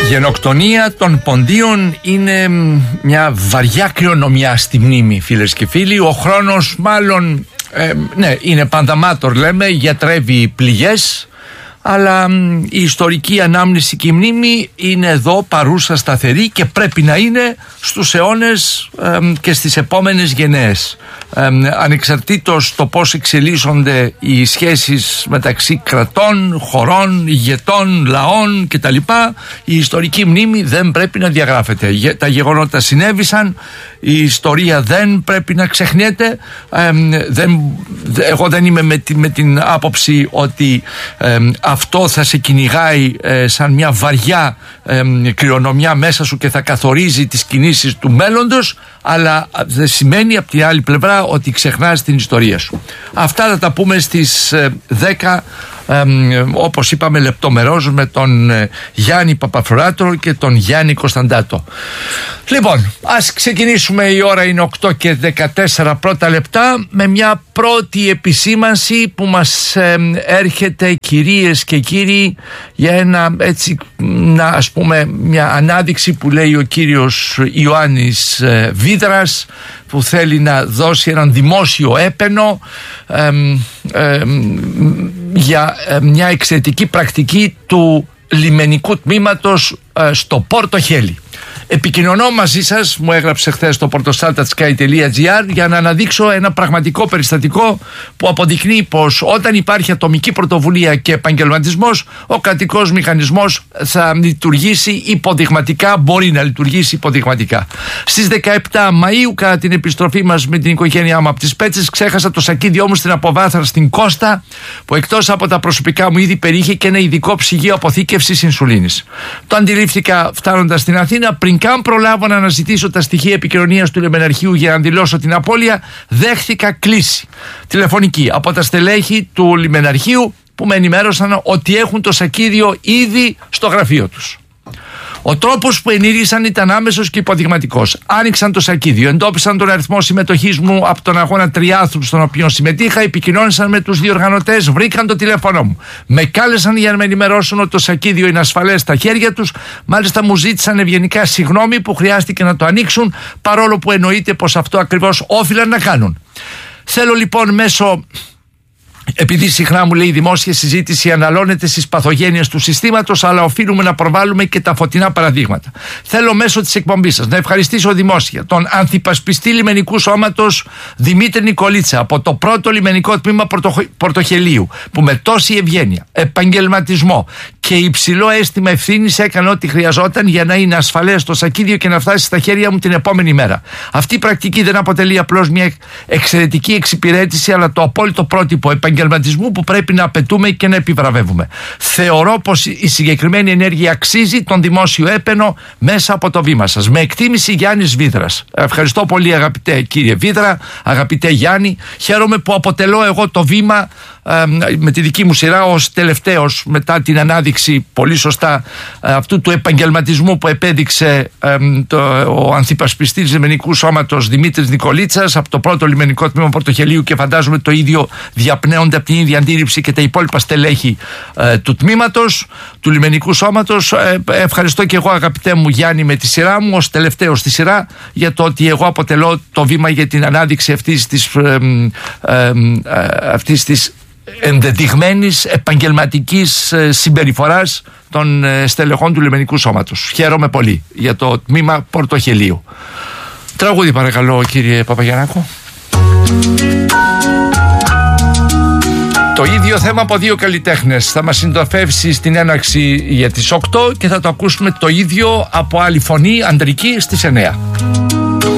Γενοκτονία των Ποντίων είναι μια βαριά κληρονομιά στη μνήμη, φίλες και φίλοι. Ο χρόνος μάλλον είναι πανταμάτορ, λέμε, γιατρεύει πληγές, αλλά η ιστορική ανάμνηση και η μνήμη είναι εδώ παρούσα, σταθερή, και πρέπει να είναι στους αιώνες και στις επόμενες γενναίες. Ανεξαρτήτως το πώς εξελίσσονται οι σχέσεις μεταξύ κρατών, χωρών, ηγετών, λαών κτλ., η ιστορική μνήμη δεν πρέπει να διαγράφεται. Τα γεγονότα συνέβησαν, η ιστορία δεν πρέπει να ξεχνιέται. Εγώ δεν είμαι με την άποψη ότι αυτό θα σε κυνηγάει σαν μια βαριά κληρονομιά μέσα σου και θα καθορίζει τις κινήσεις του μέλλοντος, αλλά δεν σημαίνει από την άλλη πλευρά ότι ξεχνάς την ιστορία σου. Αυτά θα τα πούμε στις 10, όπως είπαμε, λεπτομερώς με τον Γιάννη Παπαφράτο και τον Γιάννη Κωνσταντάτο. Λοιπόν, ας ξεκινήσουμε. Η ώρα είναι 8 και 14 πρώτα λεπτά με μια πρώτη επισήμανση που μας έρχεται, κυρίες και κύριοι, για ένα έτσι, ας πούμε, μια ανάδειξη που λέει ο κύριος Ιωάννης Βίδρας, που θέλει να δώσει έναν δημόσιο έπαινο για μια εξαιρετική πρακτική του λιμενικού τμήματος στο Πόρτο Χέλι. Επικοινωνώ μαζί σας, μου έγραψε χθες το portosaltatsky.gr, για να αναδείξω ένα πραγματικό περιστατικό που αποδεικνύει πως όταν υπάρχει ατομική πρωτοβουλία και επαγγελματισμός, ο κρατικός μηχανισμός θα λειτουργήσει υποδειγματικά, μπορεί να λειτουργήσει υποδειγματικά. Στις 17 Μαΐου, κατά την επιστροφή μας με την οικογένειά μου από τις Πέτσες, ξέχασα το σακίδιό μου στην αποβάθρα στην Κώστα, που εκτός από τα προσωπικά μου είδη περιείχε και ένα ειδικό ψυγείο αποθήκευσης ινσουλίνης. Το αντιλήφθηκα φτάνοντας στην Αθήνα. Πριν καν προλάβω να αναζητήσω τα στοιχεία επικοινωνίας του λιμεναρχείου για να δηλώσω την απώλεια, δέχθηκα κλήση τηλεφωνική από τα στελέχη του λιμεναρχείου, που με ενημέρωσαν ότι έχουν το σακίδιο ήδη στο γραφείο τους. Ο τρόπος που ενήργησαν ήταν άμεσος και υποδειγματικός. Άνοιξαν το σακίδιο, εντόπισαν τον αριθμό συμμετοχής μου από τον αγώνα τριάθλου στον οποίο συμμετείχα, επικοινώνησαν με τους διοργανωτές, βρήκαν το τηλέφωνο μου. Με κάλεσαν για να με ενημερώσουν ότι το σακίδιο είναι ασφαλές στα χέρια τους. Μάλιστα μου ζήτησαν ευγενικά συγγνώμη που χρειάστηκε να το ανοίξουν, παρόλο που εννοείται πως αυτό ακριβώς όφιλαν να κάνουν. Θέλω λοιπόν επειδή συχνά μου λέει η δημόσια συζήτηση αναλώνεται στις παθογένειες του συστήματος, αλλά οφείλουμε να προβάλλουμε και τα φωτεινά παραδείγματα. Θέλω μέσω της εκπομπής σας να ευχαριστήσω δημόσια τον ανθυπασπιστή λιμενικού σώματος Δημήτρη Νικολίτσα από το πρώτο λιμενικό τμήμα Πορτοχελίου, που με τόση ευγένεια, επαγγελματισμό και υψηλό αίσθημα ευθύνης έκανε ό,τι χρειαζόταν για να είναι ασφαλές το σακίδιο και να φτάσει στα χέρια μου την επόμενη μέρα. Αυτή η πρακτική δεν αποτελεί απλώς μια εξαιρετική εξυπηρέτηση, αλλά το απόλυτο πρότυπο επαγγελματισμού που πρέπει να απαιτούμε και να επιβραβεύουμε. Θεωρώ πως η συγκεκριμένη ενέργεια αξίζει τον δημόσιο έπαινο μέσα από το βήμα σας. Με εκτίμηση, Γιάννης Βίδρας. Ευχαριστώ πολύ, αγαπητέ κύριε Βίδρα, αγαπητέ Γιάννη. Χαίρομαι που αποτελώ εγώ το βήμα με τη δική μου σειρά ως τελευταίος, μετά την ανάδειξη πολύ σωστά αυτού του επαγγελματισμού που επέδειξε ο ανθυπασπιστής λιμενικού σώματος Δημήτρης Νικολίτσας από το πρώτο λιμενικό τμήμα Πορτοχελίου, και φαντάζομαι το ίδιο διαπνέονται από την ίδια αντίληψη και τα υπόλοιπα στελέχη του τμήματος, του λιμενικού σώματος. Ευχαριστώ και εγώ, αγαπητέ μου Γιάννη, με τη σειρά μου ως τελευταίος στη σειρά, για το ότι εγώ αποτελώ το βήμα για την ανάδειξη αυτής της ενδεδειγμένης επαγγελματικής συμπεριφοράς των στελεχών του λιμενικού σώματος. Χαίρομαι πολύ για το τμήμα Πορτοχελίου. Τραγούδι παρακαλώ, κύριε Παπαγιαννάκο. Το ίδιο θέμα από δύο καλλιτέχνες θα μας συντροφεύσει στην έναρξη για τις 8 και θα το ακούσουμε το ίδιο από άλλη φωνή, ανδρική, στις 9.